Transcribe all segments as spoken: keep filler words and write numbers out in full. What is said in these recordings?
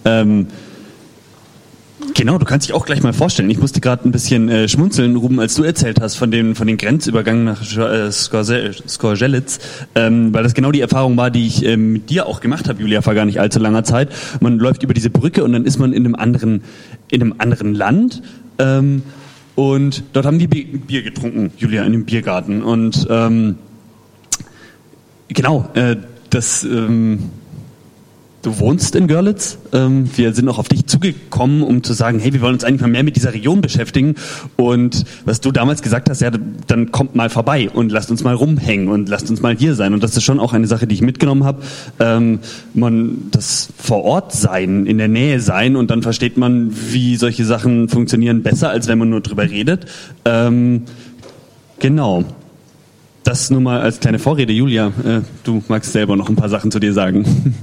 Ähm, Genau, du kannst dich auch gleich mal vorstellen. Ich musste gerade ein bisschen äh, schmunzeln, Ruben, als du erzählt hast von den von den Grenzübergängen nach äh, Skorzelitz, ähm, weil das genau die Erfahrung war, die ich ähm, mit dir auch gemacht habe, Julia, vor gar nicht allzu langer Zeit. Man läuft über diese Brücke und dann ist man in einem anderen in einem anderen Land ähm, und dort haben wir Bier getrunken, Julia, in dem Biergarten und ähm, genau, äh, das ähm, Du wohnst in Görlitz. Wir sind auch auf dich zugekommen, um zu sagen, hey, wir wollen uns eigentlich mal mehr mit dieser Region beschäftigen. Und was du damals gesagt hast, ja, dann kommt mal vorbei und lasst uns mal rumhängen und lasst uns mal hier sein. Und das ist schon auch eine Sache, die ich mitgenommen habe. Man, das vor Ort sein, in der Nähe sein und dann versteht man, wie solche Sachen funktionieren besser, als wenn man nur drüber redet. Genau. Das nur mal als kleine Vorrede. Julia, du magst selber noch ein paar Sachen zu dir sagen.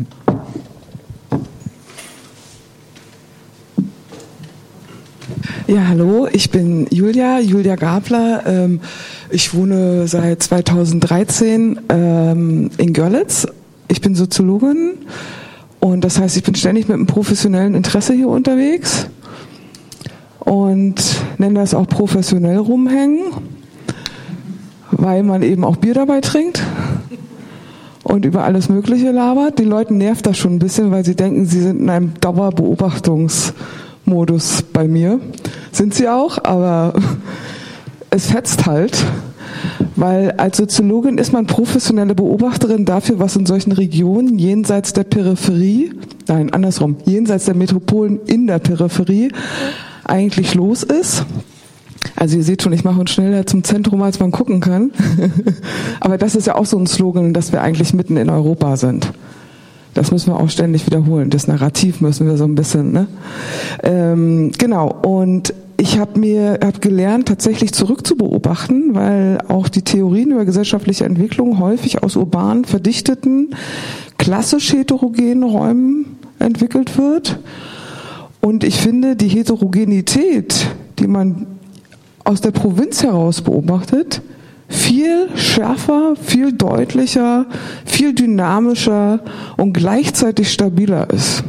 Ja, hallo, ich bin Julia, Julia Gabler. Ähm, ich wohne seit zweitausenddreizehn ähm, in Görlitz. Ich bin Soziologin und das heißt, ich bin ständig mit einem professionellen Interesse hier unterwegs und nenne das auch professionell rumhängen, weil man eben auch Bier dabei trinkt und über alles Mögliche labert. Die Leute nervt das schon ein bisschen, weil sie denken, sie sind in einem Dauerbeobachtungs- Modus bei mir. Sind sie auch, aber es fetzt halt, weil als Soziologin ist man professionelle Beobachterin dafür, was in solchen Regionen jenseits der Peripherie, nein, andersrum, jenseits der Metropolen in der Peripherie eigentlich los ist. Also ihr seht schon, ich mache uns schneller zum Zentrum, als man gucken kann. Aber das ist ja auch so ein Slogan, dass wir eigentlich mitten in Europa sind. Das müssen wir auch ständig wiederholen. Das Narrativ müssen wir so ein bisschen, ne? Ähm, genau. Und ich habe mir hab gelernt, tatsächlich zurückzubeobachten, weil auch die Theorien über gesellschaftliche Entwicklung häufig aus urban verdichteten, klassisch heterogenen Räumen entwickelt wird. Und ich finde, die Heterogenität, die man aus der Provinz heraus beobachtet, viel schärfer, viel deutlicher, viel dynamischer und gleichzeitig stabiler ist.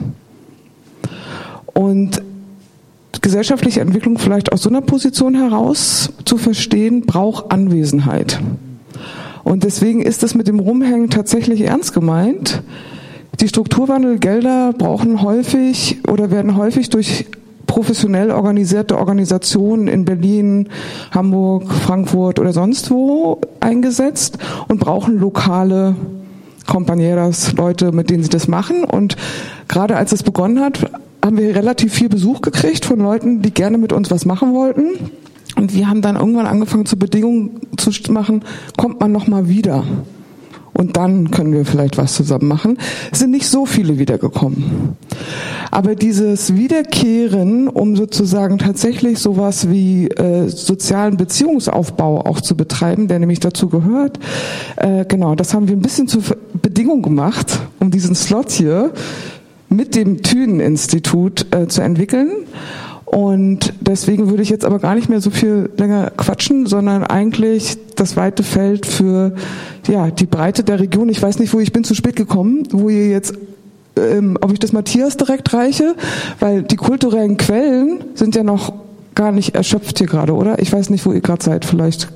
Und gesellschaftliche Entwicklung vielleicht aus so einer Position heraus zu verstehen, braucht Anwesenheit. Und deswegen ist es mit dem Rumhängen tatsächlich ernst gemeint. Die Strukturwandelgelder brauchen häufig oder werden häufig durch professionell organisierte Organisationen in Berlin, Hamburg, Frankfurt oder sonst wo eingesetzt und brauchen lokale Compañeras, Leute, mit denen sie das machen. Und gerade als es begonnen hat, haben wir relativ viel Besuch gekriegt von Leuten, die gerne mit uns was machen wollten. Und wir haben dann irgendwann angefangen, zu Bedingungen zu machen, kommt man noch mal wieder. Und dann können wir vielleicht was zusammen machen. Es sind nicht so viele wiedergekommen. Aber dieses Wiederkehren, um sozusagen tatsächlich sowas wie äh, sozialen Beziehungsaufbau auch zu betreiben, der nämlich dazu gehört, äh, genau, das haben wir ein bisschen zur Bedingung gemacht, um diesen Slot hier mit dem Thünen-Institut äh, zu entwickeln. Und deswegen würde ich jetzt aber gar nicht mehr so viel länger quatschen, sondern eigentlich das weite Feld für ja die Breite der Region. Ich weiß nicht, wo ich bin zu spät gekommen, wo ihr jetzt, ähm, ob ich das Matthias direkt reiche, weil die kulturellen Quellen sind ja noch gar nicht erschöpft hier gerade, oder? Ich weiß nicht, wo ihr gerade seid, vielleicht.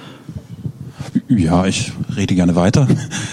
Ja, ich rede gerne weiter.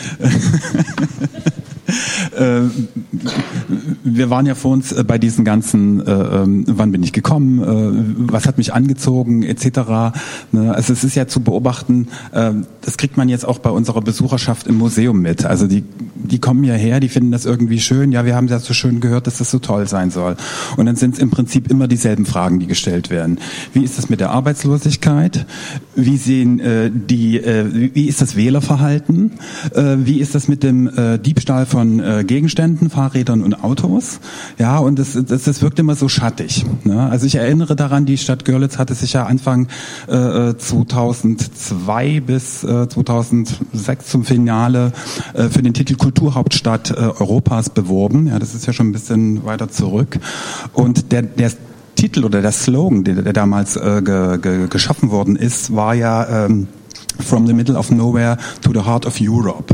Äh, wir waren ja vor uns äh, bei diesen ganzen, äh, äh, wann bin ich gekommen, äh, was hat mich angezogen, et cetera. Ne? Also es ist ja zu beobachten, äh, das kriegt man jetzt auch bei unserer Besucherschaft im Museum mit. Also die, die kommen hierher, die finden das irgendwie schön. Ja, wir haben ja so schön gehört, dass das so toll sein soll. Und dann sind es im Prinzip immer dieselben Fragen, die gestellt werden. Wie ist das mit der Arbeitslosigkeit? Wie sehen äh, die, äh, wie ist das Wählerverhalten? Äh, wie ist das mit dem äh, Diebstahl von äh, Gegenständen, Fahrrädern und Autos? Ja, und das, das, das wirkt immer so schattig. Ne? Also ich erinnere daran, die Stadt Görlitz hatte sich ja Anfang äh, zweitausendzwei bis äh, zweitausendsechs zum Finale äh, für den Titel Kulturhauptstadt äh, Europas beworben. Ja, das ist ja schon ein bisschen weiter zurück. Und der, der Titel oder der Slogan, der, der damals äh, ge, ge, geschaffen worden ist, war ja ähm, From the Middle of Nowhere to the Heart of Europe.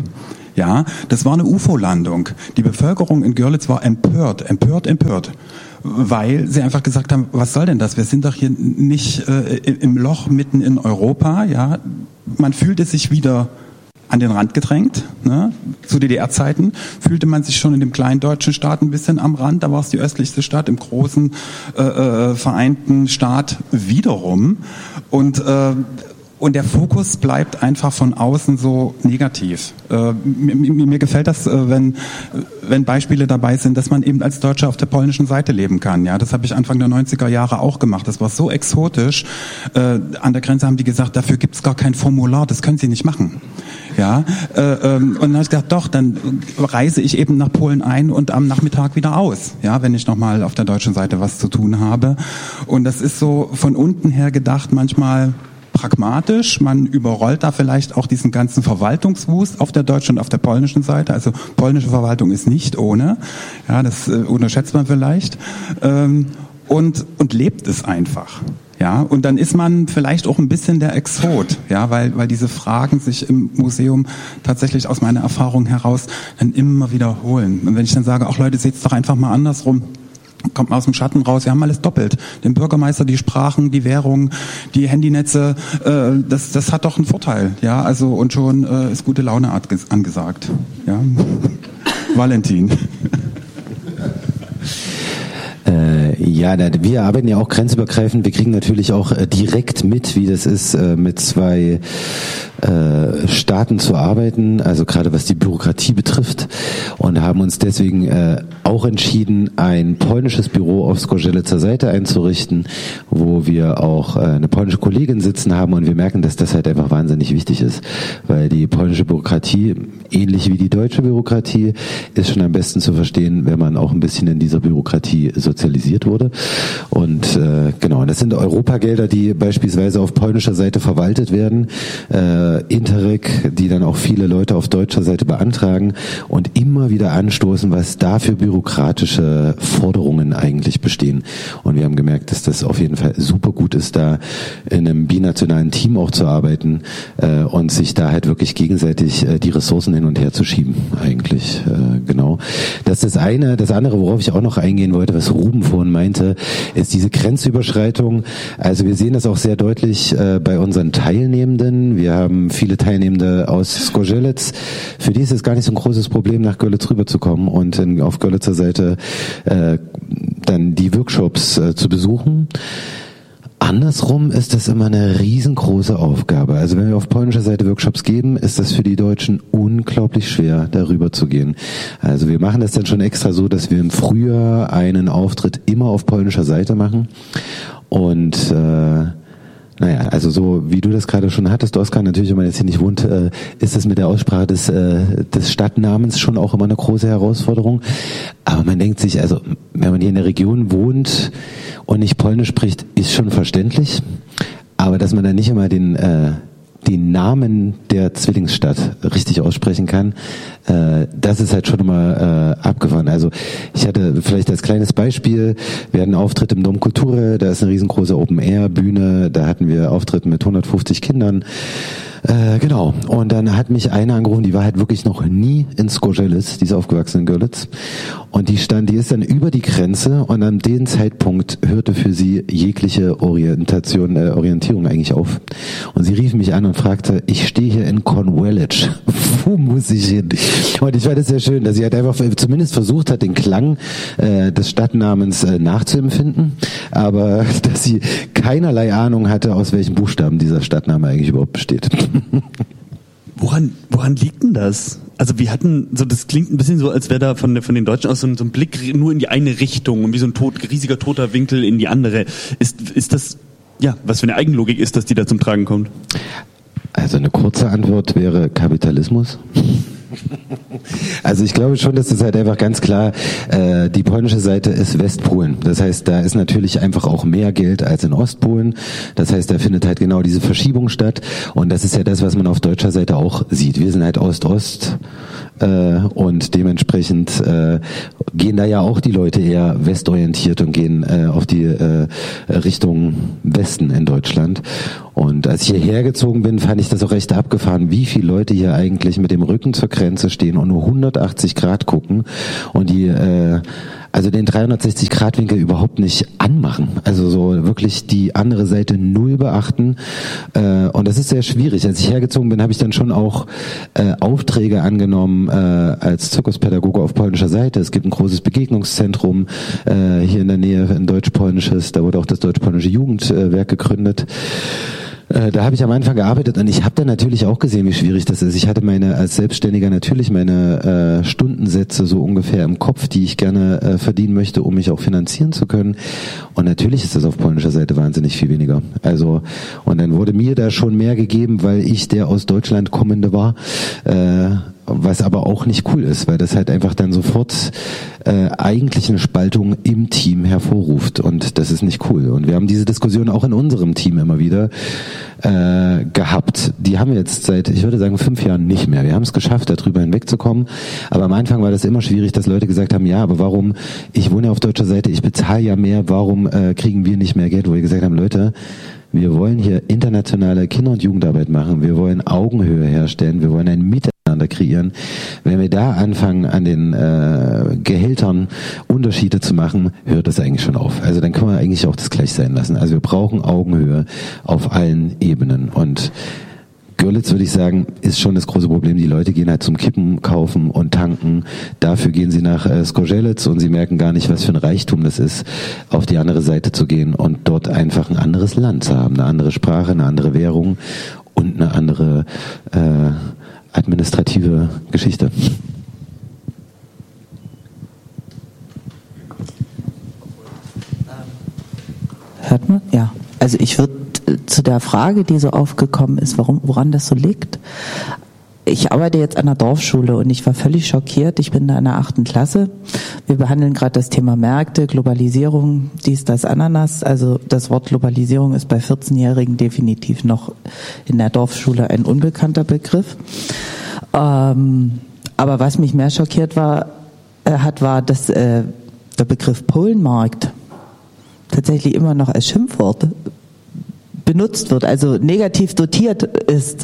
Ja, das war eine U F O-Landung. Die Bevölkerung in Görlitz war empört, empört, empört. Weil sie einfach gesagt haben, was soll denn das? Wir sind doch hier nicht äh, im Loch mitten in Europa. Ja, man fühlte sich wieder an den Rand gedrängt. Ne? Zu D D R-Zeiten fühlte man sich schon in dem kleinen deutschen Staat ein bisschen am Rand. Da war es die östlichste Stadt, im großen äh, äh, vereinten Staat wiederum. Und äh, Und der Fokus bleibt einfach von außen so negativ. Äh, mir, mir gefällt das, äh, wenn, wenn Beispiele dabei sind, dass man eben als Deutscher auf der polnischen Seite leben kann. Ja, das habe ich Anfang der neunziger Jahre auch gemacht. Das war so exotisch. Äh, an der Grenze haben die gesagt, dafür gibt's gar kein Formular, das können Sie nicht machen. Ja, äh, ähm, und dann habe ich gedacht, doch, dann reise ich eben nach Polen ein und am Nachmittag wieder aus. Ja, wenn ich nochmal auf der deutschen Seite was zu tun habe. Und das ist so von unten her gedacht manchmal pragmatisch, man überrollt da vielleicht auch diesen ganzen Verwaltungswust auf der deutschen und auf der polnischen Seite. Also polnische Verwaltung ist nicht ohne, ja, das äh, unterschätzt man vielleicht, ähm, und und lebt es einfach. Ja, und dann ist man vielleicht auch ein bisschen der Exot, ja, weil weil diese Fragen sich im Museum tatsächlich aus meiner Erfahrung heraus dann immer wiederholen. Und wenn ich dann sage, ach Leute, seht's doch einfach mal andersrum, kommt man aus dem Schatten raus, wir haben alles doppelt. Den Bürgermeister, die Sprachen, die Währung, die Handynetze, äh, das, das hat doch einen Vorteil, ja, also und schon äh, ist gute Laune angesagt, ja. Valentin. Äh, ja, wir arbeiten ja auch grenzübergreifend. Wir kriegen natürlich auch äh, direkt mit, wie das ist, äh, mit zwei äh, Staaten zu arbeiten, also gerade was die Bürokratie betrifft, und haben uns deswegen äh, auch entschieden, ein polnisches Büro auf Zgorzelca Seite einzurichten, wo wir auch äh, eine polnische Kollegin sitzen haben, und wir merken, dass das halt einfach wahnsinnig wichtig ist, weil die polnische Bürokratie, ähnlich wie die deutsche Bürokratie, ist schon am besten zu verstehen, wenn man auch ein bisschen in dieser Bürokratie sozialisiert wurde. Und äh, genau, das sind Europagelder, die beispielsweise auf polnischer Seite verwaltet werden, äh, Interreg, die dann auch viele Leute auf deutscher Seite beantragen und immer wieder anstoßen, was da für bürokratische Forderungen eigentlich bestehen. Und wir haben gemerkt, dass das auf jeden Fall super gut ist, da in einem binationalen Team auch zu arbeiten äh, und sich da halt wirklich gegenseitig äh, die Ressourcen hin und her zu schieben, eigentlich. Äh, genau. Das ist das eine. Das andere, worauf ich auch noch eingehen wollte, was Ruben vorhin meinte, ist diese Grenzüberschreitung. Also wir sehen das auch sehr deutlich äh, bei unseren Teilnehmenden. Wir haben viele Teilnehmende aus Zgorzelec. Für die ist es gar nicht so ein großes Problem, nach Görlitz rüberzukommen und in, auf Görlitzer Seite äh, dann die Workshops äh, zu besuchen. Andersrum ist das immer eine riesengroße Aufgabe. Also wenn wir auf polnischer Seite Workshops geben, ist das für die Deutschen unglaublich schwer, darüber zu gehen. Also wir machen das dann schon extra so, dass wir im Frühjahr einen Auftritt immer auf polnischer Seite machen. Und äh, naja, also so wie du das gerade schon hattest, Oskar, natürlich, wenn man jetzt hier nicht wohnt, äh, ist das mit der Aussprache des, äh, des Stadtnamens schon auch immer eine große Herausforderung. Aber man denkt sich, also wenn man hier in der Region wohnt und nicht Polnisch spricht, ist schon verständlich. Aber dass man dann nicht immer den äh, den Namen der Zwillingsstadt richtig aussprechen kann, äh, das ist halt schon immer äh, abgefahren. Also ich hatte vielleicht als kleines Beispiel, wir hatten einen Auftritt im Dom Kulture, da ist eine riesengroße Open-Air-Bühne, da hatten wir Auftritt mit hundertfünfzig Kindern. Äh, genau. Und dann hat mich eine angerufen, die war halt wirklich noch nie in Zgorzelec, die ist aufgewachsen in Görlitz. Und die stand, die ist dann über die Grenze, und an dem Zeitpunkt hörte für sie jegliche Orientation, äh, Orientierung eigentlich auf. Und sie rief mich an und fragte, ich stehe hier in Cornwallis. Wo muss ich hin? Und ich fand es sehr schön, dass sie halt einfach zumindest versucht hat, den Klang äh, des Stadtnamens äh, nachzuempfinden, aber dass sie keinerlei Ahnung hatte, aus welchen Buchstaben dieser Stadtname eigentlich überhaupt besteht. Woran, woran liegt denn das? Also wir hatten, so das klingt ein bisschen so, als wäre da von, der, von den Deutschen aus so ein, so ein Blick nur in die eine Richtung und wie so ein tot, riesiger toter Winkel in die andere. Ist, ist das, ja, was für eine Eigenlogik ist, dass die da zum Tragen kommt? Also eine kurze Antwort wäre Kapitalismus. Also ich glaube schon, dass das halt einfach ganz klar, äh, die polnische Seite ist Westpolen. Das heißt, da ist natürlich einfach auch mehr Geld als in Ostpolen. Das heißt, da findet halt genau diese Verschiebung statt. Und das ist ja das, was man auf deutscher Seite auch sieht. Wir sind halt Ost-Ost äh, und dementsprechend äh, gehen da ja auch die Leute eher westorientiert und gehen äh, auf die äh, Richtung Westen in Deutschland. Und als ich hierher gezogen bin, fand ich das auch recht abgefahren, wie viele Leute hier eigentlich mit dem Rücken zur Grenze stehen und nur hundertachtzig Grad gucken und die äh, also den dreihundertsechzig Grad Winkel überhaupt nicht anmachen. Also so wirklich die andere Seite null beachten. Äh, und das ist sehr schwierig. Als ich hergezogen bin, habe ich dann schon auch äh, Aufträge angenommen äh, als Zirkuspädagoge auf polnischer Seite. Es gibt ein großes Begegnungszentrum äh, hier in der Nähe, ein deutsch-polnisches. Da wurde auch das deutsch-polnische Jugendwerk gegründet. Da habe ich am Anfang gearbeitet und ich habe dann natürlich auch gesehen, wie schwierig das ist. Ich hatte meine als Selbstständiger natürlich meine äh, Stundensätze so ungefähr im Kopf, die ich gerne äh, verdienen möchte, um mich auch finanzieren zu können. Und natürlich ist das auf polnischer Seite wahnsinnig viel weniger. Also und dann wurde mir da schon mehr gegeben, weil ich der aus Deutschland kommende war. Äh, was aber auch nicht cool ist, weil das halt einfach dann sofort äh, eigentlich eine Spaltung im Team hervorruft und das ist nicht cool. Und wir haben diese Diskussion auch in unserem Team immer wieder äh, gehabt. Die haben wir jetzt seit, ich würde sagen, fünf Jahren nicht mehr. Wir haben es geschafft, darüber hinwegzukommen, aber am Anfang war das immer schwierig, dass Leute gesagt haben, ja, aber warum, ich wohne ja auf deutscher Seite, ich bezahle ja mehr, warum äh, kriegen wir nicht mehr Geld? Wo wir gesagt haben, Leute, wir wollen hier internationale Kinder- und Jugendarbeit machen, wir wollen Augenhöhe herstellen, wir wollen ein Miteinander kreieren. Wenn wir da anfangen, an den äh, Gehältern Unterschiede zu machen, hört das eigentlich schon auf. Also dann können wir eigentlich auch das gleich sein lassen. Also wir brauchen Augenhöhe auf allen Ebenen. Und Görlitz, würde ich sagen, ist schon das große Problem. Die Leute gehen halt zum Kippen kaufen und tanken. Dafür gehen sie nach äh, Zgorzelec und sie merken gar nicht, was für ein Reichtum das ist, auf die andere Seite zu gehen und dort einfach ein anderes Land zu haben, eine andere Sprache, eine andere Währung und eine andere äh, administrative Geschichte. Hört man? Ja. Also ich würde zu der Frage, die so aufgekommen ist, warum, woran das so liegt. Ich arbeite jetzt an der Dorfschule und ich war völlig schockiert. Ich bin da in der achten Klasse. Wir behandeln gerade das Thema Märkte, Globalisierung, dies, das, Ananas. Also das Wort Globalisierung ist bei vierzehnjährigen definitiv noch in der Dorfschule ein unbekannter Begriff. Ähm, aber was mich mehr schockiert war, äh, hat, war, dass äh, der Begriff Polenmarkt tatsächlich immer noch als Schimpfwort benutzt wird, also negativ dotiert ist.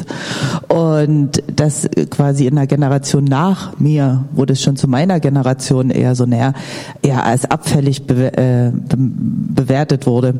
Und das quasi in der Generation nach mir, wo das schon zu meiner Generation eher so näher, eher als abfällig be, äh, be, bewertet wurde.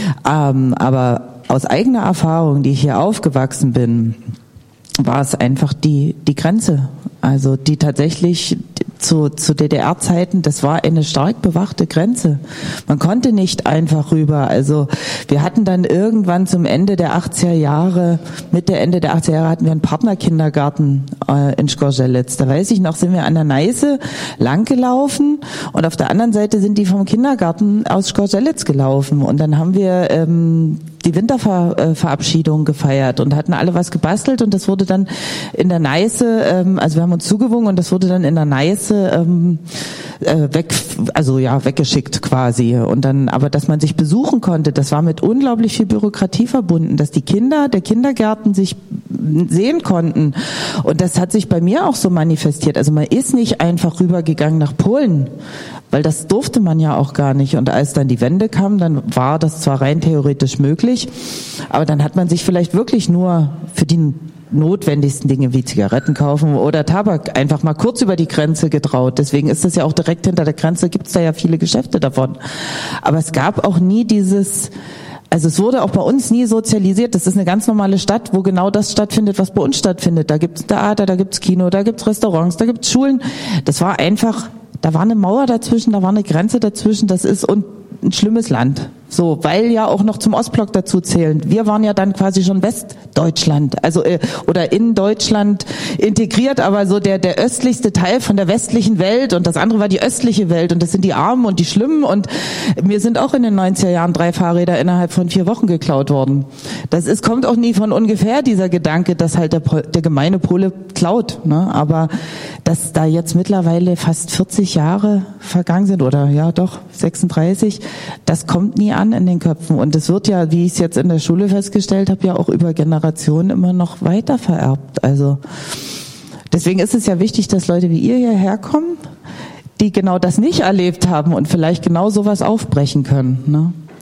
Ähm, aber aus eigener Erfahrung, die ich hier aufgewachsen bin, war es einfach die, die Grenze. Also die tatsächlich zu, zu D D R-Zeiten, das war eine stark bewachte Grenze. Man konnte nicht einfach rüber. Also wir hatten dann irgendwann zum Ende der achtziger Jahre, Mitte, Ende der achtziger Jahre hatten wir einen Partnerkindergarten äh, in Zgorzelec. Da weiß ich noch, sind wir an der Neiße lang gelaufen und auf der anderen Seite sind die vom Kindergarten aus Zgorzelec gelaufen und dann haben wir ähm, die Winterverabschiedung gefeiert und hatten alle was gebastelt und das wurde dann in der Neiße, ähm, also wir haben uns zugewungen und das wurde dann in der Neiße ähm, äh, weg, also ja, weggeschickt quasi. Und dann, aber dass man sich besuchen konnte, das war mit unglaublich viel Bürokratie verbunden, dass die Kinder der Kindergärten sich sehen konnten. Und das hat sich bei mir auch so manifestiert. Also man ist nicht einfach rübergegangen nach Polen, weil das durfte man ja auch gar nicht. Und als dann die Wende kam, dann war das zwar rein theoretisch möglich, aber dann hat man sich vielleicht wirklich nur für die notwendigsten Dinge wie Zigaretten kaufen oder Tabak einfach mal kurz über die Grenze getraut. Deswegen ist das ja auch direkt hinter der Grenze, gibt es da ja viele Geschäfte davon. Aber es gab auch nie dieses, also es wurde auch bei uns nie sozialisiert. Das ist eine ganz normale Stadt, wo genau das stattfindet, was bei uns stattfindet. Da gibt es Theater, da gibt es Kino, da gibt es Restaurants, da gibt es Schulen. Das war einfach, da war eine Mauer dazwischen, da war eine Grenze dazwischen. Das ist und ein schlimmes Land. So, weil ja auch noch zum Ostblock dazu zählen. Wir waren ja dann quasi schon Westdeutschland, also äh, oder in Deutschland integriert, aber so der der östlichste Teil von der westlichen Welt und das andere war die östliche Welt und das sind die Armen und die Schlimmen und mir sind auch in den neunziger Jahren drei Fahrräder innerhalb von vier Wochen geklaut worden. Das ist kommt auch nie von ungefähr, dieser Gedanke, dass halt der der gemeine Pole klaut, ne? Aber dass da jetzt mittlerweile fast vierzig Jahre vergangen sind oder ja doch sechsunddreißig, das kommt nie an in den Köpfen und es wird ja, wie ich es jetzt in der Schule festgestellt habe, ja auch über Generationen immer noch weiter vererbt. Also deswegen ist es ja wichtig, dass Leute wie ihr hierher kommen, die genau das nicht erlebt haben und vielleicht genau sowas aufbrechen können. Ne?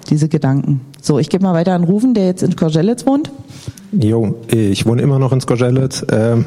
diese Gedanken. So, ich gebe mal weiter an Ruven, der jetzt in Zgorzelec wohnt. Jo, ich wohne immer noch in Zgorzelec. Ähm,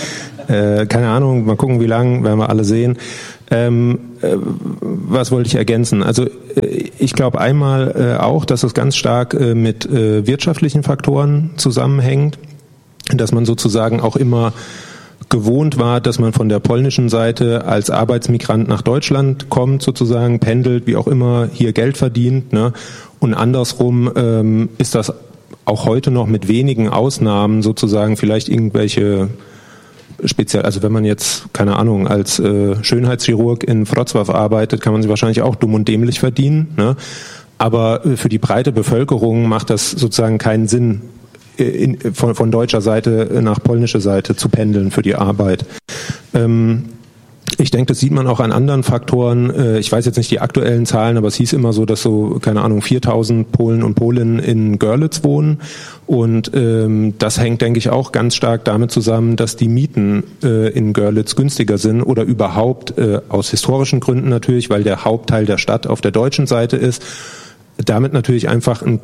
äh, keine Ahnung, mal gucken, wie lang, werden wir alle sehen. Ähm, äh, was wollte ich ergänzen? Also äh, ich glaube einmal äh, auch, dass es ganz stark äh, mit äh, wirtschaftlichen Faktoren zusammenhängt, dass man sozusagen auch immer gewohnt war, dass man von der polnischen Seite als Arbeitsmigrant nach Deutschland kommt, sozusagen pendelt, wie auch immer, hier Geld verdient, ne? Und andersrum ähm, ist das auch heute noch mit wenigen Ausnahmen sozusagen vielleicht irgendwelche speziell, also wenn man jetzt, keine Ahnung, als äh, Schönheitschirurg in Wrocław arbeitet, kann man sich wahrscheinlich auch dumm und dämlich verdienen, ne? Aber äh, für die breite Bevölkerung macht das sozusagen keinen Sinn, In, von, von deutscher Seite nach polnischer Seite zu pendeln für die Arbeit. Ähm, ich denke, das sieht man auch an anderen Faktoren. Äh, ich weiß jetzt nicht die aktuellen Zahlen, aber es hieß immer so, dass so, keine Ahnung, viertausend Polen und Polinnen in Görlitz wohnen. Und ähm, das hängt, denke ich, auch ganz stark damit zusammen, dass die Mieten äh, in Görlitz günstiger sind oder überhaupt äh, aus historischen Gründen natürlich, weil der Hauptteil der Stadt auf der deutschen Seite ist. Damit natürlich einfach ein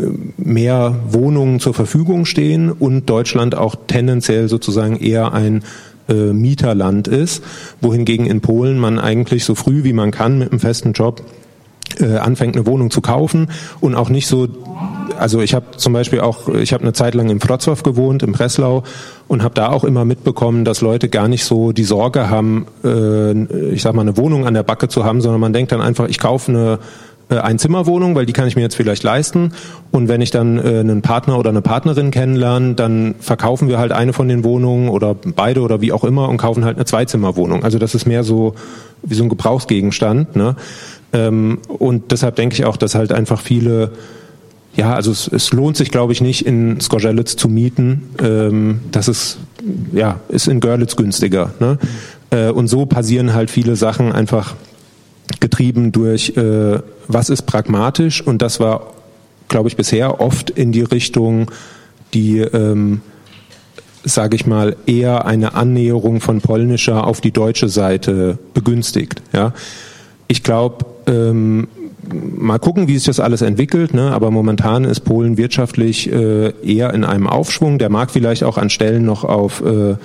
mehr Wohnungen zur Verfügung stehen und Deutschland auch tendenziell sozusagen eher ein äh, Mieterland ist, wohingegen in Polen man eigentlich so früh wie man kann mit einem festen Job äh, anfängt, eine Wohnung zu kaufen und auch nicht so, also ich habe zum Beispiel auch, ich habe eine Zeit lang in Wrocław gewohnt, in Breslau und habe da auch immer mitbekommen, dass Leute gar nicht so die Sorge haben, äh, ich sag mal, eine Wohnung an der Backe zu haben, sondern man denkt dann einfach, ich kaufe eine Einzimmerwohnung, weil die kann ich mir jetzt vielleicht leisten. Und wenn ich dann äh, einen Partner oder eine Partnerin kennenlerne, dann verkaufen wir halt eine von den Wohnungen oder beide oder wie auch immer und kaufen halt eine Zweizimmerwohnung. Also das ist mehr so wie so ein Gebrauchsgegenstand, ne? Ähm, und deshalb denke ich auch, dass halt einfach viele, ja, also es, es lohnt sich, glaube ich, nicht in Zgorzelec zu mieten. Ähm, das ist, ja, ist in Görlitz günstiger, ne? Äh, und so passieren halt viele Sachen einfach getrieben durch, äh, was ist pragmatisch, und das war, glaube ich, bisher oft in die Richtung, die, ähm, sage ich mal, eher eine Annäherung von polnischer auf die deutsche Seite begünstigt. Ja, ich glaube, ähm, mal gucken, wie sich das alles entwickelt, ne? Aber momentan ist Polen wirtschaftlich äh, eher in einem Aufschwung. Der mag vielleicht auch an Stellen noch auf äh,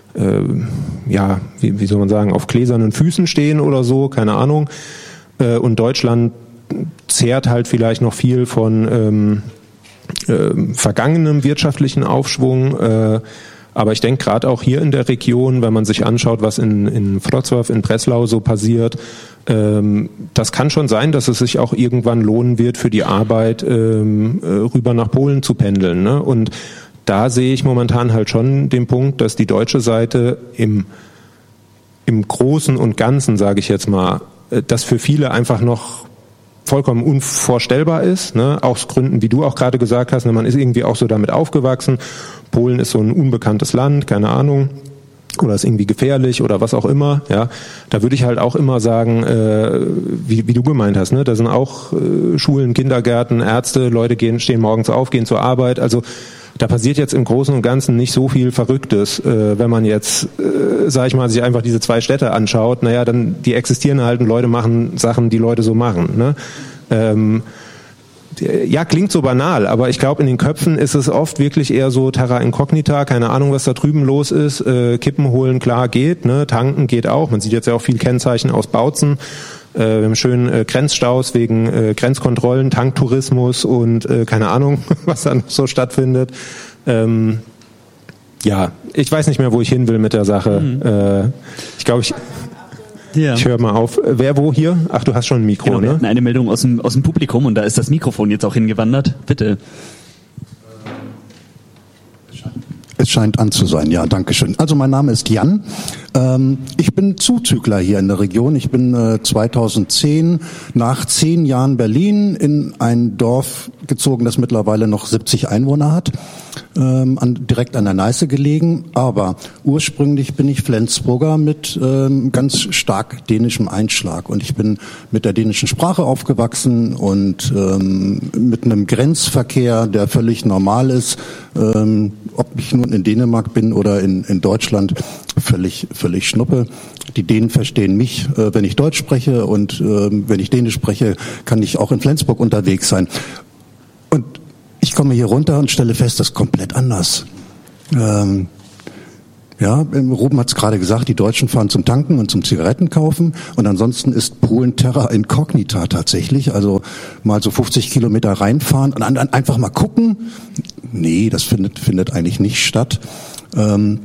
ja, wie, wie soll man sagen, auf gläsernen Füßen stehen oder so, keine Ahnung. Und Deutschland zehrt halt vielleicht noch viel von ähm, äh, vergangenem wirtschaftlichen Aufschwung. Äh, aber ich denke gerade auch hier in der Region, wenn man sich anschaut, was in, in Wrocław, in Breslau so passiert, ähm, das kann schon sein, dass es sich auch irgendwann lohnen wird, für die Arbeit ähm, rüber nach Polen zu pendeln, ne? Und da sehe ich momentan halt schon den Punkt, dass die deutsche Seite im, im Großen und Ganzen, sage ich jetzt mal, das für viele einfach noch vollkommen unvorstellbar ist, ne? Aus Gründen, wie du auch gerade gesagt hast, ne? Man ist irgendwie auch so damit aufgewachsen. Polen ist so ein unbekanntes Land, keine Ahnung, oder ist irgendwie gefährlich oder was auch immer. Ja, da würde ich halt auch immer sagen, äh, wie, wie du gemeint hast, ne? Da sind auch äh, Schulen, Kindergärten, Ärzte, Leute gehen, stehen morgens auf, gehen zur Arbeit. Also da passiert jetzt im Großen und Ganzen nicht so viel Verrücktes, äh, wenn man jetzt, äh, sag ich mal, sich einfach diese zwei Städte anschaut. Naja, dann die existieren halt und Leute machen Sachen, die Leute so machen. Ne? Ähm, ja, klingt so banal, aber ich glaube, in den Köpfen ist es oft wirklich eher so terra incognita, keine Ahnung, was da drüben los ist. Äh, Kippen holen, klar, geht, ne? Tanken geht auch. Man sieht jetzt ja auch viel Kennzeichen aus Bautzen. Äh, wir haben schön äh, Grenzstaus wegen äh, Grenzkontrollen, Tanktourismus und äh, keine Ahnung, was da noch so stattfindet. Ähm, ja, ich weiß nicht mehr, wo ich hin will mit der Sache. Mhm. Äh, ich glaube, ich, ja. ich höre mal auf. Wer wo hier? Ach, du hast schon ein Mikro, genau, wir ne? hatten eine Meldung aus dem, aus dem Publikum und da ist das Mikrofon jetzt auch hingewandert. Bitte. Es scheint an zu sein, ja, danke schön. Also mein Name ist Jan. Ähm, ich bin Zuzügler hier in der Region. Ich bin äh, zweitausendzehn nach zehn Jahren Berlin in ein Dorf gezogen, das mittlerweile noch siebzig Einwohner hat, ähm, an, direkt an der Neiße gelegen. Aber ursprünglich bin ich Flensburger mit ähm, ganz stark dänischem Einschlag. Und ich bin mit der dänischen Sprache aufgewachsen und ähm, mit einem Grenzverkehr, der völlig normal ist, ähm, ob ich nun in Dänemark bin oder in, in Deutschland, völlig, völlig völlig Schnuppe. Die Dänen verstehen mich, äh, wenn ich Deutsch spreche, und äh, wenn ich Dänisch spreche, kann ich auch in Flensburg unterwegs sein. Und ich komme hier runter und stelle fest, das ist komplett anders. Ähm, Ja, Ruben hat es gerade gesagt, die Deutschen fahren zum Tanken und zum Zigarettenkaufen, und ansonsten ist Polen terra incognita tatsächlich, also mal so fünfzig Kilometer reinfahren und an, an, einfach mal gucken. Nee, das findet, findet eigentlich nicht statt. Ähm,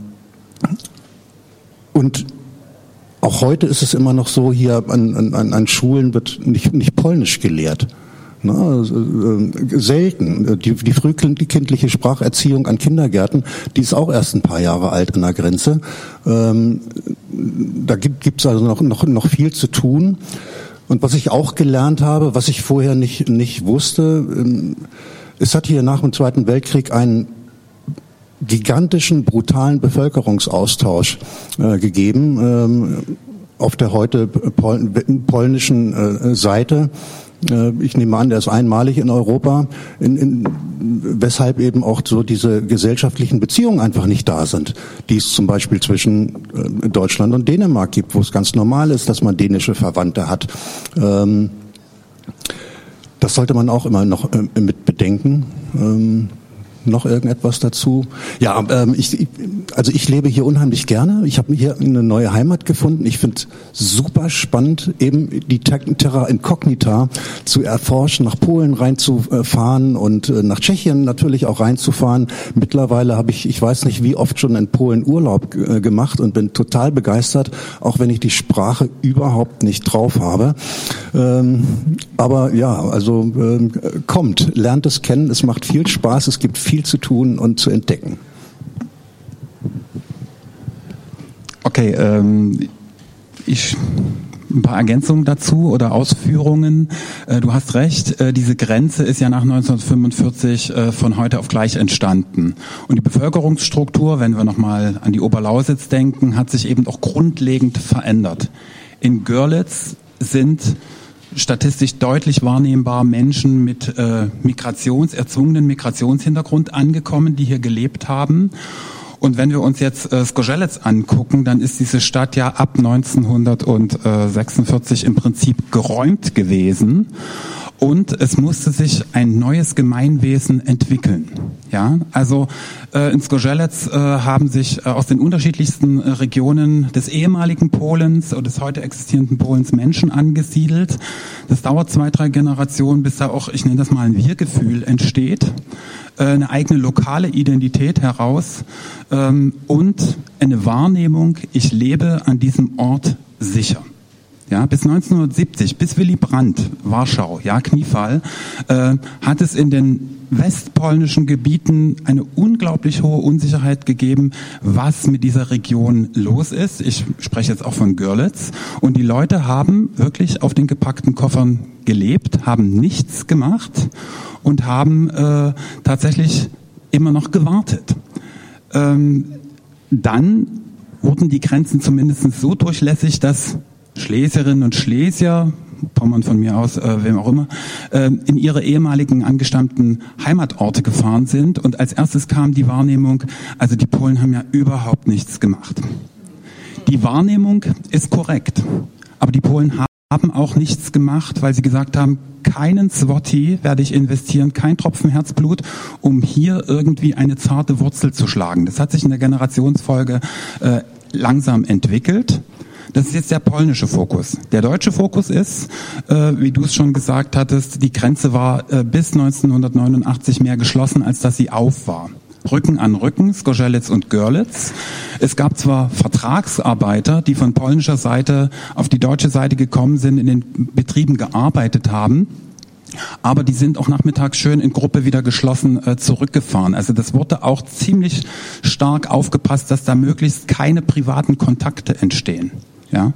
und auch heute ist es immer noch so, hier an, an, an Schulen wird nicht, nicht Polnisch gelehrt. Na, also, äh, selten. Die, die frühkindliche Spracherziehung an Kindergärten, die ist auch erst ein paar Jahre alt an der Grenze. Ähm, da gibt es also noch, noch, noch viel zu tun. Und was ich auch gelernt habe, was ich vorher nicht, nicht wusste, ähm, es hat hier nach dem Zweiten Weltkrieg einen gigantischen, brutalen Bevölkerungsaustausch äh, gegeben ähm, auf der heute pol- polnischen äh, Seite. Ich nehme an, der ist einmalig in Europa, in, in, weshalb eben auch so diese gesellschaftlichen Beziehungen einfach nicht da sind, die es zum Beispiel zwischen Deutschland und Dänemark gibt, wo es ganz normal ist, dass man dänische Verwandte hat. Ähm, das sollte man auch immer noch äh, mit bedenken. Ähm, noch irgendetwas dazu? Ja, ähm, ich, also ich lebe hier unheimlich gerne. Ich habe hier eine neue Heimat gefunden. Ich finde super spannend, eben die Terra Incognita zu erforschen, nach Polen reinzufahren und nach Tschechien natürlich auch reinzufahren. Mittlerweile habe ich, ich weiß nicht wie oft schon in Polen Urlaub g- gemacht und bin total begeistert, auch wenn ich die Sprache überhaupt nicht drauf habe. Ähm, aber ja, also ähm, kommt, lernt es kennen. Es macht viel Spaß. Es gibt viel zu tun und zu entdecken. Okay, ähm, ich ein paar Ergänzungen dazu oder Ausführungen. Äh, du hast recht, äh, diese Grenze ist ja nach neunzehnhundertfünfundvierzig äh, von heute auf gleich entstanden. Und die Bevölkerungsstruktur, wenn wir nochmal an die Oberlausitz denken, hat sich eben auch grundlegend verändert. In Görlitz sind statistisch deutlich wahrnehmbar Menschen mit äh, Migrations, erzwungenen Migrationshintergrund angekommen, die hier gelebt haben. Und wenn wir uns jetzt äh, Zgorzelec angucken, dann ist diese Stadt ja ab neunzehnhundertsechsundvierzig im Prinzip geräumt gewesen. Und es musste sich ein neues Gemeinwesen entwickeln. Ja, also äh, in Zgorzelec äh, haben sich äh, aus den unterschiedlichsten äh, Regionen des ehemaligen Polens oder des heute existierenden Polens Menschen angesiedelt. Das dauert zwei, drei Generationen, bis da auch, ich nenne das mal, ein Wir-Gefühl entsteht, äh, eine eigene lokale Identität heraus ähm, und eine Wahrnehmung, ich lebe an diesem Ort sicher. Ja, bis neunzehnhundertsiebzig, bis Willy Brandt, Warschau, ja, Kniefall, äh, hat es in den westpolnischen Gebieten eine unglaublich hohe Unsicherheit gegeben, was mit dieser Region los ist. Ich spreche jetzt auch von Görlitz. Und die Leute haben wirklich auf den gepackten Koffern gelebt, haben nichts gemacht und haben äh, tatsächlich immer noch gewartet. Ähm, dann wurden die Grenzen zumindest so durchlässig, dass Schlesierinnen und Schlesier, Pommern von mir aus, äh, wem auch immer, äh, in ihre ehemaligen angestammten Heimatorte gefahren sind. Und als erstes kam die Wahrnehmung, also die Polen haben ja überhaupt nichts gemacht. Die Wahrnehmung ist korrekt, aber die Polen haben auch nichts gemacht, weil sie gesagt haben, keinen Zloty werde ich investieren, kein Tropfen Herzblut, um hier irgendwie eine zarte Wurzel zu schlagen. Das hat sich in der Generationsfolge äh, langsam entwickelt. Das ist jetzt der polnische Fokus. Der deutsche Fokus ist, äh, wie du es schon gesagt hattest, die Grenze war äh, bis neunzehnhundertneunundachtzig mehr geschlossen, als dass sie auf war. Rücken an Rücken, Zgorzelec und Görlitz. Es gab zwar Vertragsarbeiter, die von polnischer Seite auf die deutsche Seite gekommen sind, in den Betrieben gearbeitet haben, aber die sind auch nachmittags schön in Gruppe wieder geschlossen äh, zurückgefahren. Also das wurde auch ziemlich stark aufgepasst, dass da möglichst keine privaten Kontakte entstehen. Ja,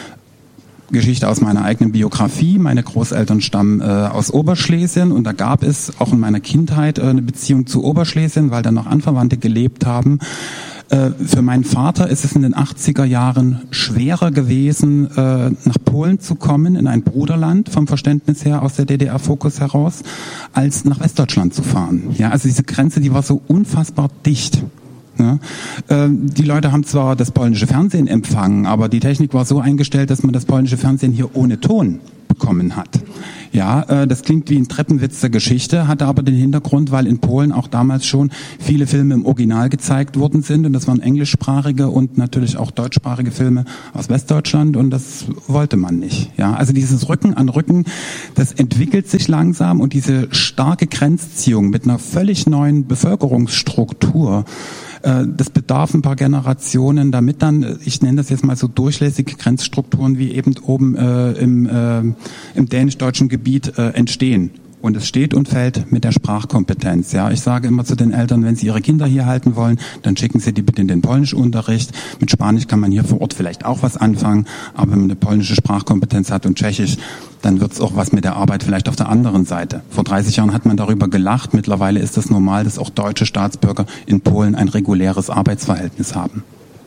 Geschichte aus meiner eigenen Biografie. Meine Großeltern stammen äh, aus Oberschlesien und da gab es auch in meiner Kindheit äh, eine Beziehung zu Oberschlesien, weil da noch Anverwandte gelebt haben. Äh, für meinen Vater ist es in den achtziger Jahren schwerer gewesen, äh, nach Polen zu kommen, in ein Bruderland, vom Verständnis her aus der D D R-Fokus heraus, als nach Westdeutschland zu fahren. Ja, also diese Grenze, die war so unfassbar dicht. Ja, äh, die Leute haben zwar das polnische Fernsehen empfangen, aber die Technik war so eingestellt, dass man das polnische Fernsehen hier ohne Ton bekommen hat. Ja, äh, das klingt wie ein Treppenwitz der Geschichte, hatte aber den Hintergrund, weil in Polen auch damals schon viele Filme im Original gezeigt worden sind und das waren englischsprachige und natürlich auch deutschsprachige Filme aus Westdeutschland und das wollte man nicht. Ja, also dieses Rücken an Rücken, das entwickelt sich langsam und diese starke Grenzziehung mit einer völlig neuen Bevölkerungsstruktur, das bedarf ein paar Generationen, damit dann, ich nenne das jetzt mal so durchlässige Grenzstrukturen wie eben oben äh, im, äh, im dänisch-deutschen Gebiet äh, entstehen. Und es steht und fällt mit der Sprachkompetenz. Ja, ich sage immer zu den Eltern, wenn sie ihre Kinder hier halten wollen, dann schicken sie die bitte in den Polnischunterricht. Mit Spanisch kann man hier vor Ort vielleicht auch was anfangen, aber wenn man eine polnische Sprachkompetenz hat und Tschechisch, dann wird es auch was mit der Arbeit vielleicht auf der anderen Seite. Vor dreißig Jahren hat man darüber gelacht. Mittlerweile ist es normal, dass auch deutsche Staatsbürger in Polen ein reguläres Arbeitsverhältnis haben.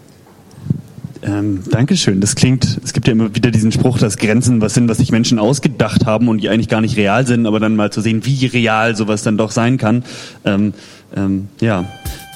Ähm, Dankeschön. Das klingt, es gibt ja immer wieder diesen Spruch, dass Grenzen was sind, was sich Menschen ausgedacht haben und die eigentlich gar nicht real sind, aber dann mal zu sehen, wie real sowas dann doch sein kann. Ähm, ähm, ja.